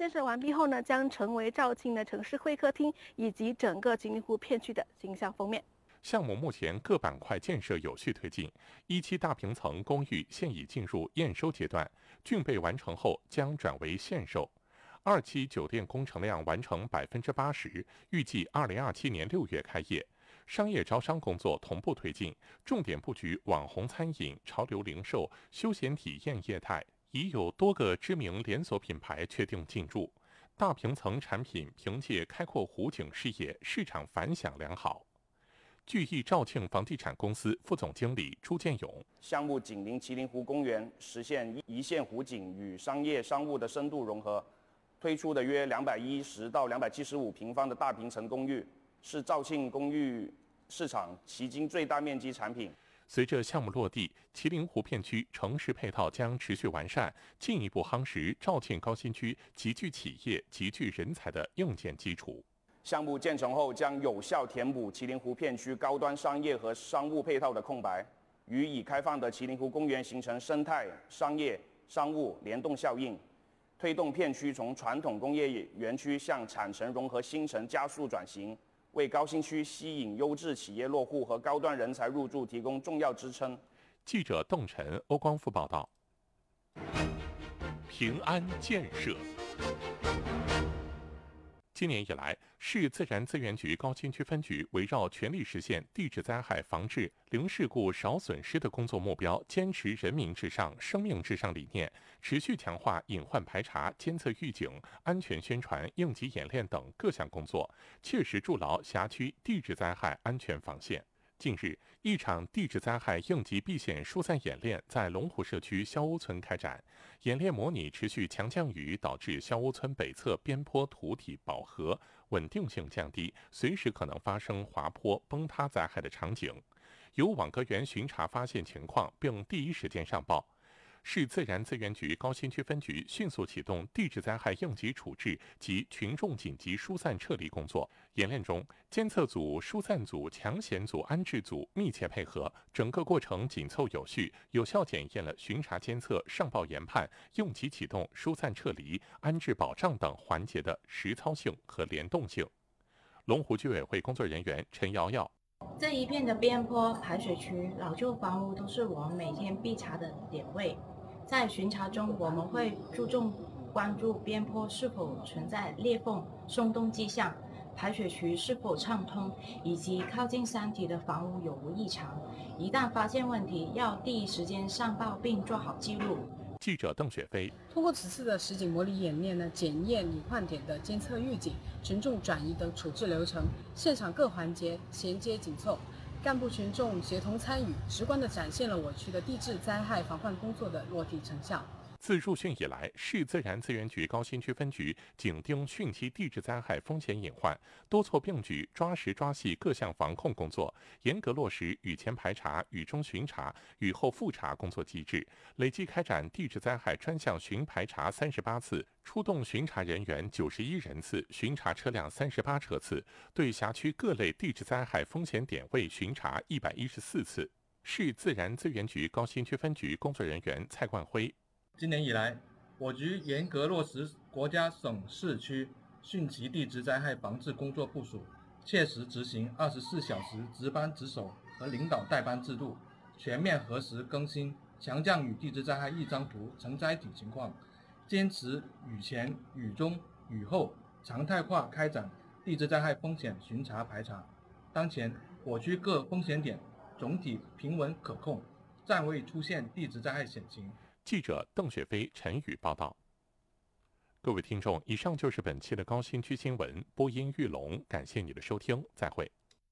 建设完毕后呢，将成为肇庆的城市会客厅以及整个吉林湖片区的形象封面。 项目目前各板块建设有序推进，一期大平层公寓现已进入验收阶段，竣备完成后将转为现售。二期酒店工程量完成80%，预计2027年6月开业。商业招商工作同步推进，重点布局网红餐饮、潮流零售、休闲体验业态，已有多个知名连锁品牌确定进驻。大平层产品凭借开阔湖景视野，市场反响良好。聚益肇庆房地产公司副总经理朱建勇： 项目紧邻麒麟湖公园，实现一线湖景与商务的深度融合，推出的约210到275平方的大平层公寓，是肇庆公寓市场迄今最大面积产品。 随着项目落地，麒麟湖片区城市配套将持续完善，进一步夯实肇庆高新区集聚企业、集聚人才的硬件基础。 项目建成后，将有效填补麒麟湖片区高端商业和商务配套的空白，与已开放的麒麟湖公园形成生态、商业、商务联动效应，推动片区从传统工业园区向产城融合新城加速转型，为高新区吸引优质企业落户和高端人才入驻提供重要支撑。 记者邓晨、欧光富报道。平安建设。今年以来，市自然资源局高新区分局围绕全力实现地质灾害防治、零事故少损失的工作目标，坚持人民至上、生命至上理念，持续强化隐患排查、监测预警、安全宣传、应急演练等各项工作，切实筑牢辖区地质灾害安全防线。近日，一场地质灾害应急避险疏散演练在龙湖社区肖屋村开展。演练模拟持续强降雨导致肖屋村北侧边坡土体饱和，稳定性降低，随时可能发生滑坡、崩塌灾害的场景。由网格员巡查发现情况，并第一时间上报。市自然资源局高新区分局迅速启动地质灾害应急处置及群众紧急疏散撤离工作。演练中，监测组、疏散组、抢险组、安置组密切配合，整个过程紧凑有序，有效检验了巡查监测、上报研判、应急启动、疏散撤离、安置保障等环节的实操性和联动性。龙湖居委会工作人员陈瑶瑶： 这一片的边坡、排水渠、老旧房屋都是我们每天必查的点位。在巡查中，我们会注重关注边坡是否存在裂缝、松动迹象，排水渠是否畅通，以及靠近山体的房屋有无异常。一旦发现问题，要第一时间上报并做好记录。 记者邓雪飞： 通过此次的实景模拟演练呢，检验隐患点的监测预警、群众转移等处置流程，现场各环节衔接紧凑，干部群众协同参与，直观地展现了我区的地质灾害防范工作的落地成效。 自入汛以来，市自然资源局高新区分局紧盯汛期地质灾害风险隐患，多措并举，抓实抓细各项防控工作，严格落实雨前排查、雨中巡查、雨后复查工作机制，累计开展地质灾害专项巡排查38次，出动巡查人员91人次，巡查车辆38车次，对辖区各类地质灾害风险点位巡查114次。市自然资源局高新区分局工作人员蔡冠辉： 今年以来，我局严格落实国家、省、市区汛期地质灾害防治工作部署，切实执行24小时值班值守和领导带班制度，全面核实更新强降雨地质灾害一张图成灾体情况，坚持雨前、雨中、雨后常态化开展地质灾害风险巡查排查。当前，我区各风险点总体平稳可控，暂未出现地质灾害险情。 记者邓雪飞、陈宇报道。各位听众，以上就是本期的高新区新闻，播音玉龙，感谢你的收听，再会。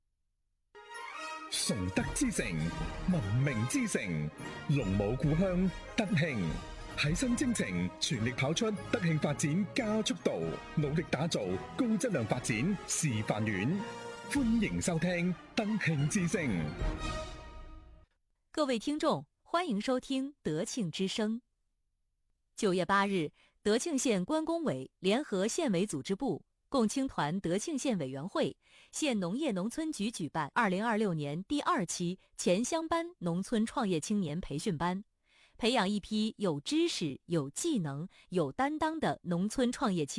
崇德之城，文明之城，龍舞故鄉德慶，喺新征程全力跑出德慶發展加速度，努力打造高質量發展示範園。歡迎收聽德慶之聲。 各位聽眾，歡迎收聽德慶之聲。9月8日，德慶縣關工委聯合縣委組織部、共青團德慶縣委員會、縣農業農村局舉辦2026年第2期前鄉班農村創業青年培訓班，培養一批有知識、有技能、有擔當的農村創業青年。